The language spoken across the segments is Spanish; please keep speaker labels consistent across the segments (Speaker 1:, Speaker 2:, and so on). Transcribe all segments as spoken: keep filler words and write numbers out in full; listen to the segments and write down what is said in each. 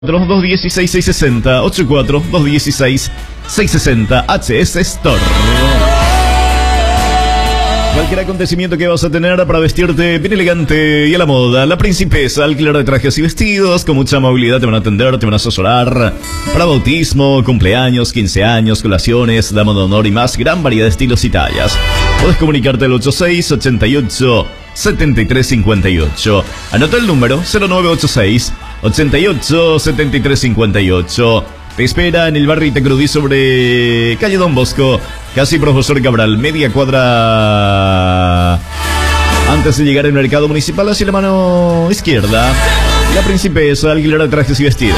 Speaker 1: dos dieciséis, seiscientos sesenta, ochenta y cuatro, dos dieciséis, seiscientos sesenta, H S Store. Cualquier acontecimiento que vas a tener para vestirte bien elegante y a la moda, La Principesa, alquiler de trajes y vestidos, con mucha movilidad te van a atender, te van a asesorar. Para bautismo, cumpleaños, quince años, colaciones, dama de honor y más, gran variedad de estilos y tallas. Puedes comunicarte al ochenta y seis, ochenta y ocho, setenta y tres cincuenta y ocho. Anota el número cero nueve ochenta y seis, ochenta y ocho, setenta y tres cincuenta y ocho. Te espera en el barrio Itacrudí sobre calle Don Bosco, casi Profesor Cabral, media cuadra antes de llegar al mercado municipal, hacia la mano izquierda. La Principesa, alquiler de trajes y vestidos.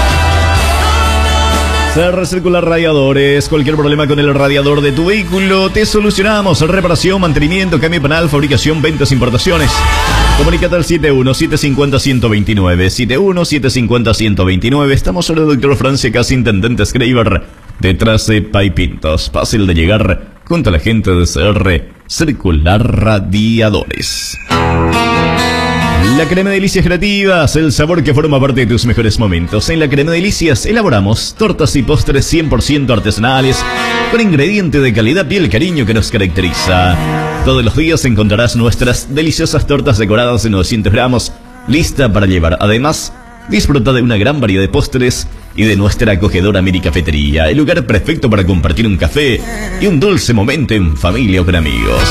Speaker 1: Ser Circular Radiadores, cualquier problema con el radiador de tu vehículo, te solucionamos. Reparación, mantenimiento, cambio panal, fabricación, ventas, importaciones. Comunícate al siete uno siete cinco cero, uno cero dos nueve, siete uno siete cinco cero, uno cero dos nueve. Estamos sobre Doctor Francia, casi Intendente Schreiber, detrás de Pai Pintos. Fácil de llegar junto a la gente de C R Circular Radiadores. La Crema Delicias Creativas, el sabor que forma parte de tus mejores momentos. En la Crema Delicias elaboramos tortas y postres cien por ciento artesanales, con ingredientes de calidad y el cariño que nos caracteriza. Todos los días encontrarás nuestras deliciosas tortas decoradas de novecientos gramos, lista para llevar. Además, disfruta de una gran variedad de postres y de nuestra acogedora mini cafetería, el lugar perfecto para compartir un café y un dulce momento en familia o con amigos.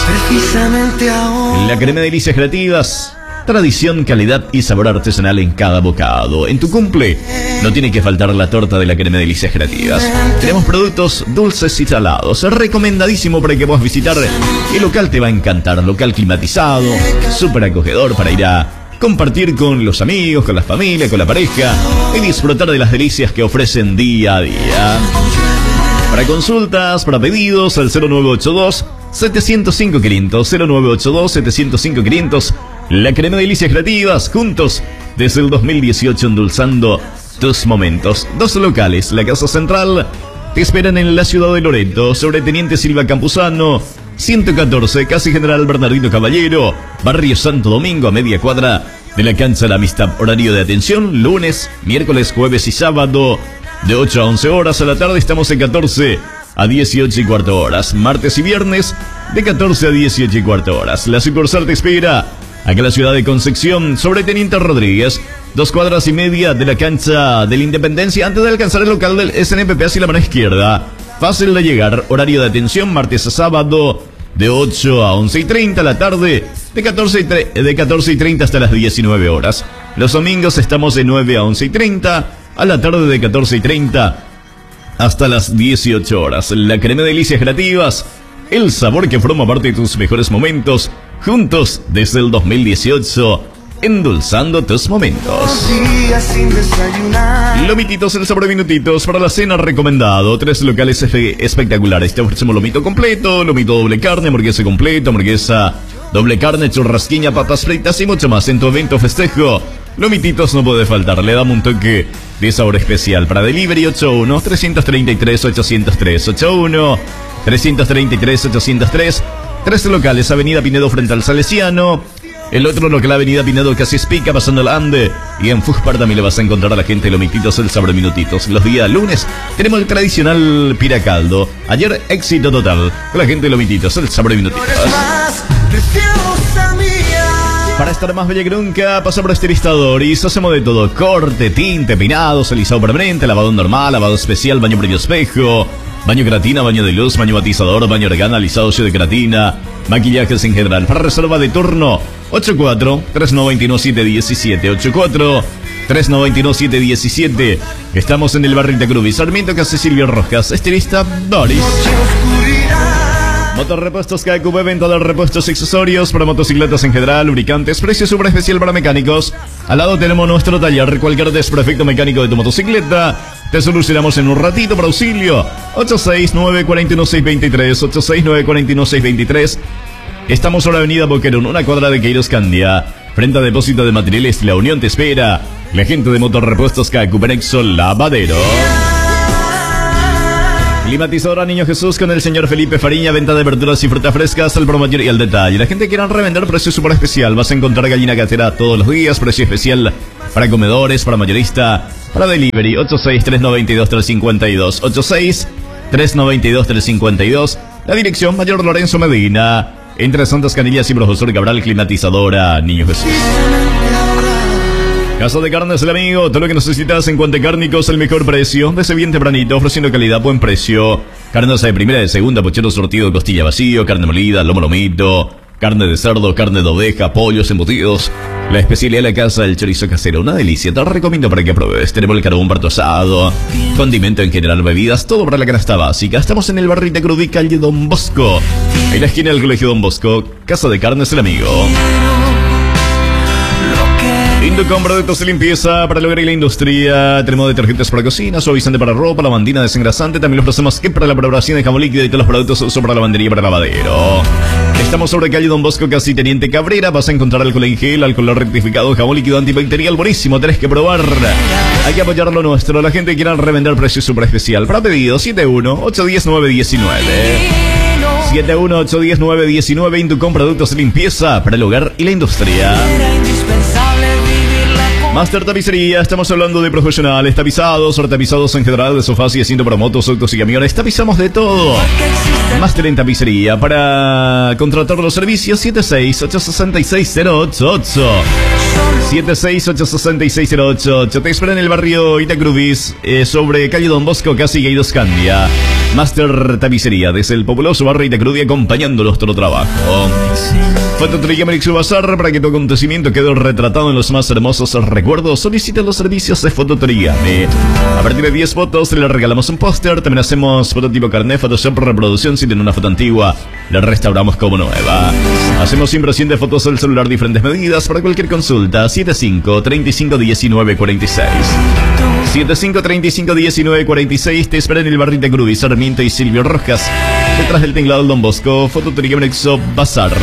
Speaker 1: La Crema Delicias Creativas, tradición, calidad y sabor artesanal en cada bocado. En tu cumple no tiene que faltar la torta de la Crema Delicias Creativas. Tenemos productos dulces y salados, recomendadísimo para que puedas visitar. El local te va a encantar, local climatizado, súper acogedor para ir a compartir con los amigos, con la familia, con la pareja y disfrutar de las delicias que ofrecen día a día. Para consultas, para pedidos, al cero nueve ocho dos, siete cero cinco, quinientos, cero nueve ocho dos, siete cero cinco, quinientos. La Crema Delicias Creativas, juntos desde el dos mil dieciocho, endulzando tus momentos. Dos locales, la Casa Central te esperan en la ciudad de Loreto, sobre Teniente Silva Campuzano, ciento catorce, casi General Bernardino Caballero, barrio Santo Domingo, a media cuadra de la Cancha de la Amistad. Horario de atención, lunes, miércoles, jueves y sábado, de ocho a once horas. A la tarde estamos en catorce a dieciocho y cuarto horas. Martes y viernes, de catorce a dieciocho y cuarto horas. La sucursal te espera acá en la ciudad de Concepción, sobre Teniente Rodríguez, dos cuadras y media de la Cancha de la Independencia, antes de alcanzar el local del S N P P hacia la mano izquierda. Fácil de llegar. Horario de atención, martes a sábado, de ocho a once y treinta. La tarde, de catorce y treinta hasta las diecinueve horas. Los domingos estamos de nueve a once y treinta. A la tarde, de catorce y treinta hasta las dieciocho horas. La Crema Delicias Creativas, el sabor que forma parte de tus mejores momentos, juntos desde el dos mil dieciocho, endulzando tus momentos. Lomititos, el sabor de minutitos para la cena recomendado. Tres locales espectaculares. Te ofrecemos lomito completo, lomito doble carne, hamburguesa completa, hamburguesa doble carne, churrasquiña, papas fritas y mucho más. En tu evento festejo, Lomititos no puede faltar. Le damos un toque de sabor especial. Para delivery, ocho uno, tres tres tres, ocho cero tres, ocho uno, tres tres tres, ocho cero tres. Tres locales, Avenida Pinedo frente al Salesiano. El otro local, Avenida Pinedo casi Espica, pasando el Ande. Y en Fuspar también le vas a encontrar a la gente de Lomititos, el sabor de minutitos. Los días lunes tenemos el tradicional piracaldo. Ayer, éxito total con la gente de Lomititos, el sabor de minutitos. Para estar más bella que nunca, pasa por Estilistadores. Hacemos de todo: corte, tinte, peinado, alisado permanente, lavado normal, lavado especial, baño previo espejo, baño creatina, baño de luz, baño matizador, baño organa, alisado de creatina, maquillajes en general. Para reserva de turno, ocho cuatro, tres nueve uno, siete uno siete, ocho cuatro, tres nueve uno, siete uno siete. Estamos en el barrio Itacrudí, Sarmiento, casi Silvio Rojas. Estilista Doris. Motorrepuestos K Q B, venta de repuestos y accesorios para motocicletas en general, lubricantes, precio súper especial para mecánicos. Al lado tenemos nuestro taller, cualquier desperfecto mecánico de tu motocicleta te solucionamos en un ratito. Para auxilio, ocho seis nueve, cuatro uno, seis dos tres, ocho seis nueve, cuatro uno, seis dos tres. Estamos sobre la avenida Boquerón, una cuadra de Queiros Candia, frente a Depósito de Materiales La Unión te espera. La gente de Motorrepuestos K Q B, Nexo Lavadero. Climatizadora Niño Jesús con el señor Felipe Fariña, venta de verduras y frutas frescas al por mayor y al detalle. La gente que quiera revender, precio súper especial. Vas a encontrar gallina casera todos los días, precio especial para comedores, para mayorista. Para delivery, ocho seis tres nueve dos tres cinco dos. ocho seis tres nueve dos tres cinco dos. La dirección Mayor Lorenzo Medina, entre Santas Canillas y Profesor Cabral, climatizadora Niño Jesús. Casa de Carnes El Amigo, todo lo que necesitas en cuanto a cárnicos, el mejor precio, desde bien tempranito, ofreciendo calidad, buen precio. Carnes de primera, de segunda, pochero sortido, costilla vacío, carne molida, lomo lomito, carne de cerdo, carne de oveja, pollos embutidos. La especialidad de la casa, el chorizo casero, una delicia, te lo recomiendo para que pruebes. Tenemos el carbón para tu asado, condimento en general, bebidas, todo para la canasta básica. Estamos en el barrio de Crudí, calle Don Bosco, en la esquina del colegio Don Bosco. Casa de Carnes El Amigo. Inducom, productos de limpieza para el hogar y la industria. Tenemos detergentes para cocina, suavizante para ropa, lavandina desengrasante. También los ofrecemos que para la preparación de jabón líquido y todos los productos uso para lavandería y para lavadero. Estamos sobre calle Don Bosco, casi Teniente Cabrera. Vas a encontrar alcohol en gel, alcohol rectificado, jabón líquido antibacterial buenísimo. Tenés que probar. Hay que apoyar lo nuestro. La gente quiera revender precio super especial. Para pedido, siete uno ocho uno cero nueve uno nueve. siete uno ocho uno cero nueve uno nueve. Inducom, productos de limpieza para el hogar y la industria. Master Tapicería, estamos hablando de profesionales, tapizados, tapizados en general, de sofás y asiento para motos, autos y camiones, tapizamos de todo. Master en Tapicería, para contratar los servicios, siete seis ocho seis seis cero ocho ocho. siete seis ocho seis seis cero ocho ocho. Te espera en el barrio Itacrubis, eh, sobre calle Don Bosco, casi Gueidos Candia. Master Tapicería, desde el populoso barrio Itacrubí, acompañándolos todo trabajo. Fototería Merixu Bazar, para que tu acontecimiento quede retratado en los más hermosos recuerdos. Solicita los servicios de Fototería. A partir de diez fotos le regalamos un póster. También hacemos fototipo carnet, Photoshop, reproducción. Si tiene una foto antigua, la restauramos como nueva. Hacemos impresión de fotos del celular, diferentes medidas. Para cualquier consulta, siete cinco tres cinco uno nueve cuatro seis. siete cinco tres cinco uno nueve cuatro seis. Te espera en el barrio de Cruz, Sarmiento y Silvio Rojas, detrás del tinglado del Don Bosco. Fototería Merixu Bazar.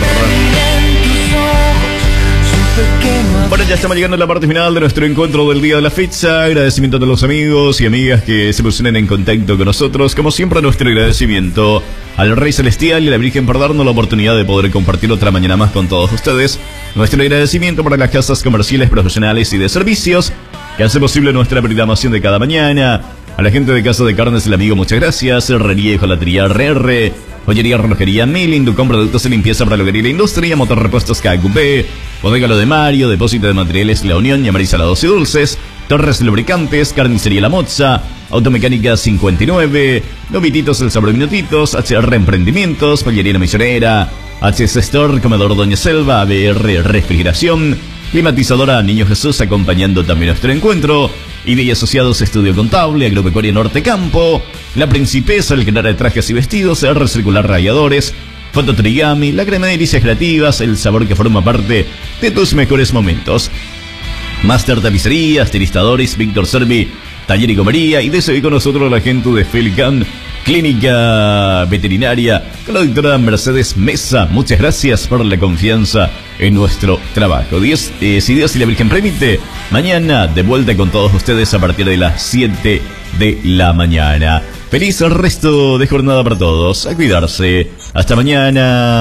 Speaker 1: Bueno, ya estamos llegando a la parte final de nuestro encuentro del día de la fecha. Agradecimiento a todos los amigos y amigas que se pusieron en contacto con nosotros. Como siempre, nuestro agradecimiento al Rey Celestial y a la Virgen por darnos la oportunidad de poder compartir otra mañana más con todos ustedes. Nuestro agradecimiento para las casas comerciales, profesionales y de servicios que hacen posible nuestra programación de cada mañana. A la gente de Casa de Carnes El Amigo, muchas gracias. Herrería y Jolatería R R, Joyería, Relojería Mil, Inducom, productos de limpieza para el hogar y la industria, Motorrepuestos K Q P, Bodega Lo de Mario, Depósito de Materiales La Unión, Yamari Salados y Dulces, Torres Lubricantes, Carnicería La Moza, Automecánica cincuenta y nueve, Novititos El Sabor Minutitos, H R Emprendimientos, Pollería La Misionera, H S Store, Comedor Doña Selva, A B R Refrigeración, Climatizadora Niño Jesús, acompañando también nuestro encuentro. I D y Asociados, Estudio Contable, Agropecuaria Norte Campo, La Principesa, el creador de trajes y vestidos, R Circular Radiadores, Fototrigami, la crema de delicias creativas, el sabor que forma parte de tus mejores momentos. Master Tapicería, Estilistadores, Víctor Servi, Taller y Comería, y desde hoy con nosotros la gente de Felican Clínica Veterinaria, con la doctora Mercedes Mesa. Muchas gracias por la confianza en nuestro trabajo. Dios, eh, si Dios y la Virgen permite, mañana de vuelta con todos ustedes a partir de las siete de la mañana. Feliz resto de jornada para todos. A cuidarse. Hasta mañana.